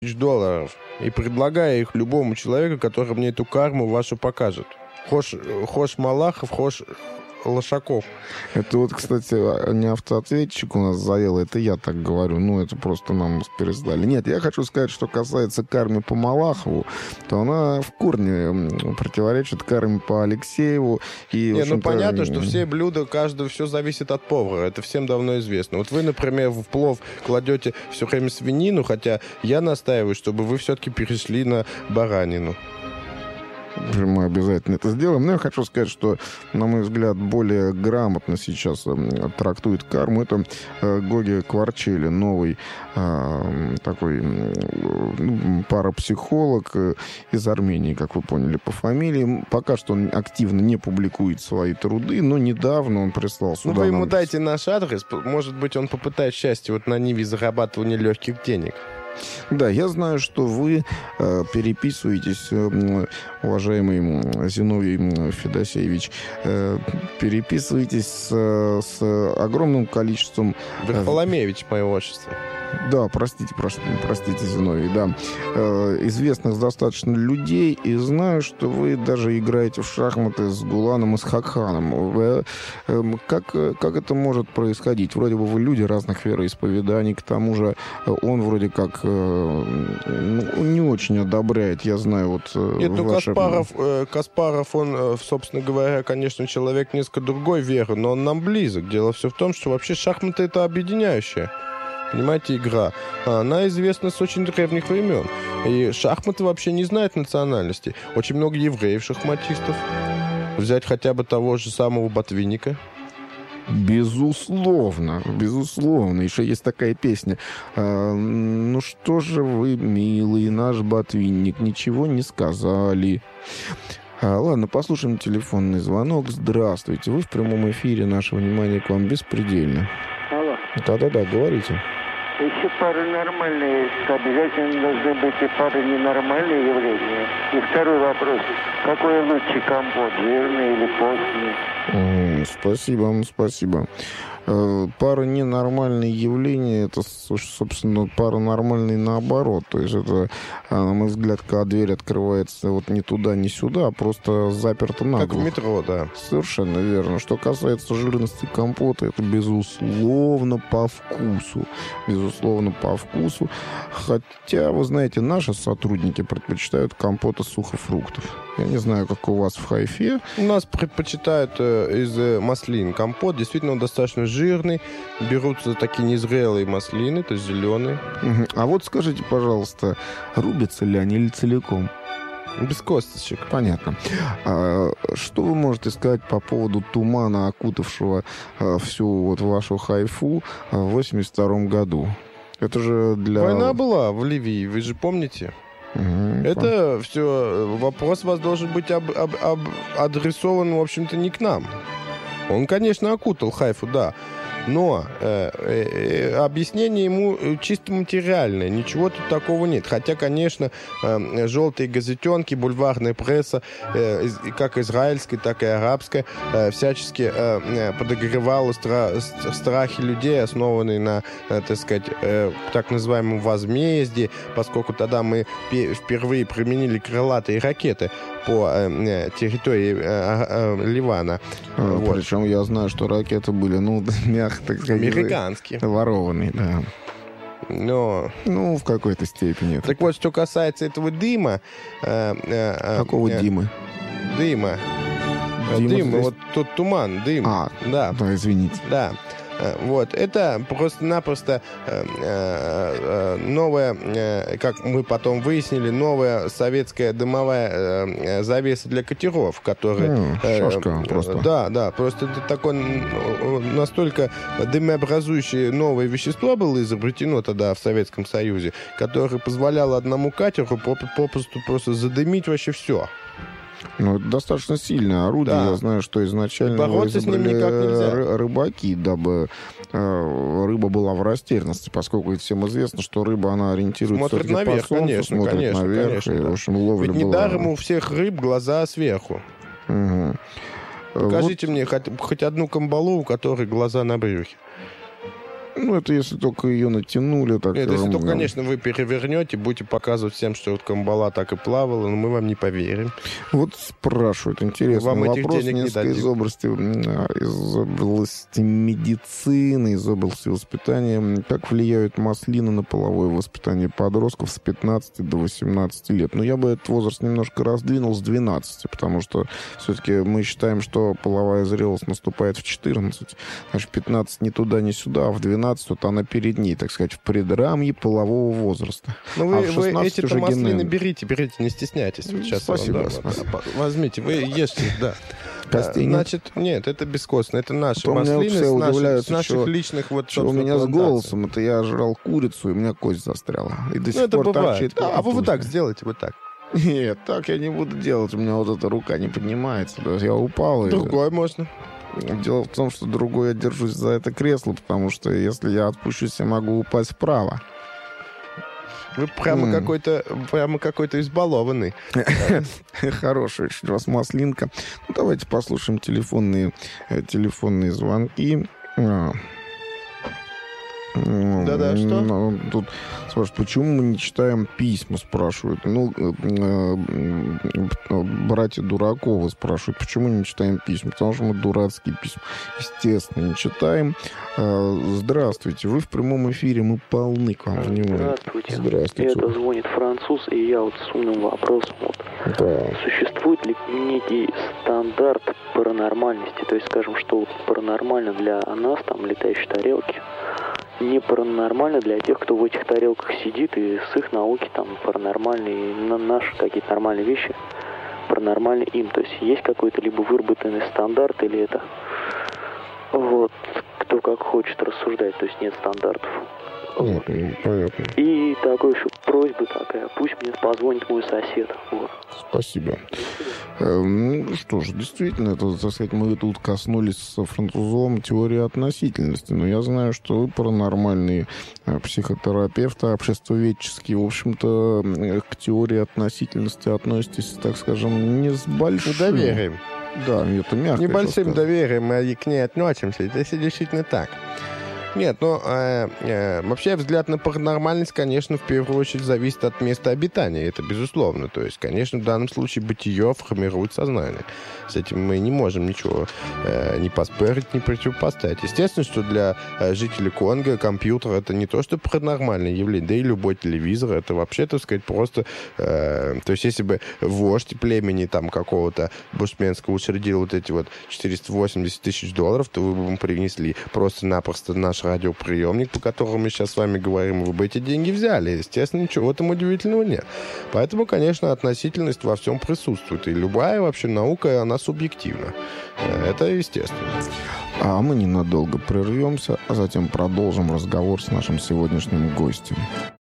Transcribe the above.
долларов и предлагаю их любому человеку, который мне эту карму вашу покажет. Хош Малахов, хош Лошаков. Это вот, кстати, не автоответчик у нас заел, это я так говорю. Ну, это просто нам пересдали. Нет, я хочу сказать, что касается кармы по Малахову, то она в корне противоречит карме по Алексееву. И, не, ну понятно, что все блюда, каждого, все зависит от повара. Это всем давно известно. Вот вы, например, в плов кладете все время свинину, хотя я настаиваю, чтобы вы все-таки перешли на баранину. Мы обязательно это сделаем. Но я хочу сказать, что, на мой взгляд, более грамотно сейчас трактует карму. Это Гоги Кварчели, новый такой парапсихолог из Армении, как вы поняли по фамилии. Пока что он активно не публикует свои труды, но недавно он прислал сюда... Ну, вы ему дайте наш адрес. Может быть, он попытает счастье вот на ниве зарабатывания легких денег. Да, я знаю, что вы переписываетесь, уважаемый Зиновий Федосеевич, переписываетесь с огромным количеством... Варфоломеевич, мое отчество. Да, простите, Зиновий, да. Известных достаточно людей, и знаю, что вы даже играете в шахматы с Гуланом и с Хакханом. Как это может происходить? Вроде бы вы люди разных вероисповеданий, к тому же он вроде как не очень одобряет, я знаю, вот... Нет, ну ваши... Каспаров, он, собственно говоря, конечно, человек несколько другой веры, но он нам близок. Дело все в том, что вообще шахматы — это объединяющее. Понимаете, игра. Она известна с очень древних времен. И шахматы вообще не знают национальности. Очень много евреев-шахматистов. Взять хотя бы того же самого Ботвинника. Безусловно. Еще есть такая песня. Ну что же вы, милый наш Ботвинник, ничего не сказали. Ладно, послушаем телефонный звонок. Здравствуйте. Вы в прямом эфире. Наше внимание к вам беспредельно. Алло. Да-да-да, говорите. Если пары нормальные, то обязательно должны быть и пары ненормальные явления. И второй вопрос. Какой лучше компот, жирный или постный? Спасибо. Пара ненормальные явления, это, собственно, пара нормальные наоборот. То есть это, на мой взгляд, когда дверь открывается вот ни туда, ни сюда, а просто заперта наглухо. Как в метро, да. Совершенно верно. Что касается жирности компота, это безусловно по вкусу. Хотя, вы знаете, наши сотрудники предпочитают компот из сухофруктов. Я не знаю, как у вас в Хайфе. У нас предпочитают из маслин компот. Действительно, он достаточно жирный. Берутся такие незрелые маслины, то есть зеленые. А вот скажите, пожалуйста, рубятся ли они или целиком? Без косточек. Понятно. Что вы можете сказать по поводу тумана, окутавшего всю вот вашу Хайфу в 1982 году? Это же для... Война была в Ливии, вы же помните? Это все... Вопрос у вас должен быть адресован, в общем-то, не к нам. Он, конечно, окутал Хайфу, да. Но объяснение ему чисто материальное. Ничего тут такого нет. Хотя, конечно, желтые газетенки, бульварная пресса, как израильская, так и арабская, всячески подогревала страхи людей, основанные на, так сказать, так называемом возмездии, поскольку тогда мы впервые применили крылатые ракеты по территории Ливана. Вот. Причем я знаю, что ракеты были, мягко так сказать, американские. Ворованные, да. Но... в какой-то степени. Так вот, что касается этого дыма... Какого Димы? Дыма. Дым, вот тут туман, дым. Да, извините. Да. Вот. Это просто-напросто новая, как мы потом выяснили, новая советская дымовая завеса для катеров, которая... Шашка просто. Да. Просто это такое настолько дымообразующее новое вещество было изобретено тогда в Советском Союзе, которое позволяло одному катеру попросту просто задымить вообще все. Это достаточно сильное орудие. Да. Я знаю, что изначально бороться с ним никак нельзя. Рыбаки, дабы рыба была в растерянности, поскольку всем известно, что рыба, она ориентируется смотрит наверх, по солнцу, смотрит наверх. И, в общем, ловля ведь недаром у всех рыб глаза сверху. Покажите мне хоть одну камбалу, у которой глаза на брюхе. Ну, это если только ее натянули, так Нет, скажем. если только, конечно, вы перевернете, будете показывать всем, что вот Камбала так и плавала, но мы вам не поверим. Вот спрашивают, интересный вам этих вопрос, денег не несколько дадим. из области медицины, из области воспитания. Как влияют маслины на половое воспитание подростков с 15 до 18 лет? Ну, я бы этот возраст немножко раздвинул с 12, потому что все-таки мы считаем, что половая зрелость наступает в 14. Значит, 15 ни туда, ни сюда, а в 12 вот она перед ней, так сказать, в предрамье полового возраста. Ну, вы, а в 16 вы эти уже маслины гены. берите, не стесняйтесь. Вот сейчас Спасибо, я вам дам. спасибо. Возьмите, вы ешьте, да. Костей нет? Значит, нет, это бескостно. Это наши То меня маслины все с удивляются, наших что- личных вот Что у меня с плантаций. голосом, это я жрал курицу, и у меня кость застряла. И до Ну, сих это пор бывает. торчит. А вы вот так сделайте, вот так. Нет, так я не буду делать. У меня вот эта рука не поднимается. Даже я упал. И... Другой можно. Дело в том, что другой я держусь за это кресло, потому что если я отпущусь, я могу упасть вправо. Вы прямо какой-то избалованный. Хорошая очень у вас маслинка. Ну, давайте послушаем телефонные звонки. Да-да, что? Ну, тут спрашивают, почему мы не читаем письма, спрашивают. Ну, братья Дураковы спрашивают, почему не читаем письма. Потому что мы дурацкие письма, естественно, не читаем. Здравствуйте, вы в прямом эфире, мы полны к вам внимания. Здравствуйте. Это звонит француз, и я вот с умным вопросом. Вот. Да. Существует ли некий стандарт паранормальности? То есть, скажем, что вот паранормально для нас, там, летающие тарелки, не паранормально для тех, кто в этих тарелках сидит, и с их науки там паранормальные, наши какие-то нормальные вещи паранормальны им. То есть есть какой-то либо выработанный стандарт, или это вот кто как хочет рассуждать, то есть нет стандартов. Вот, понятно. И такой еще просьба такая, пусть мне позвонит мой сосед. Вот. Спасибо. Ну что ж, действительно, это, так сказать, мы тут коснулись с французом теории относительности, но я знаю, что вы паранормальные психотерапевты, обществоведческие, в общем-то, к теории относительности относитесь, так скажем, не с большим Доверием. Да, это мягко. Небольшим доверием мы к ней относимся. Это действительно так. Нет, ну, вообще взгляд на паранормальность, конечно, в первую очередь зависит от места обитания, это безусловно. То есть, конечно, в данном случае бытие формирует сознание. С этим мы не можем ничего не поспорить, не противопоставить. Естественно, что для жителей Конго компьютер — это не то, что паранормальное явление, да и любой телевизор — это вообще, так сказать, просто... то есть, если бы вождь племени там какого-то бушменского учредил вот эти вот 480 тысяч долларов, то вы бы ему принесли просто-напросто наш радиоприемник, по которому мы сейчас с вами говорим, вы бы эти деньги взяли. Естественно, ничего в этом удивительного нет. Поэтому, конечно, относительность во всем присутствует. И любая вообще наука, она субъективна. Это естественно. А мы ненадолго прервемся, а затем продолжим разговор с нашим сегодняшним гостем.